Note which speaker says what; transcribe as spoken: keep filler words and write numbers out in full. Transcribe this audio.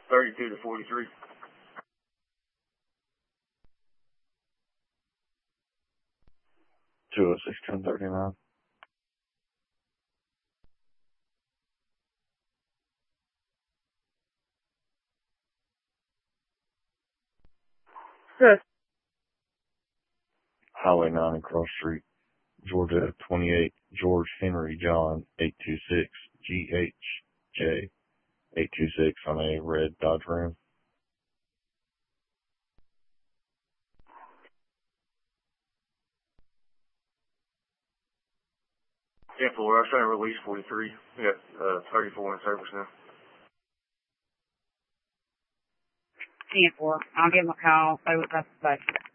Speaker 1: thirty-two to forty-three.
Speaker 2: two oh six, ten thirty-nine.
Speaker 3: Good.
Speaker 2: Highway nine and Cross Street, Georgia twenty-eight, George Henry John eight two six, G H J eight two six on a red Dodge Ram.
Speaker 1: ten four, I was trying to release forty-three. We got uh, thirty-four in service now.
Speaker 3: ten four. I'll give him a call. See what that's about.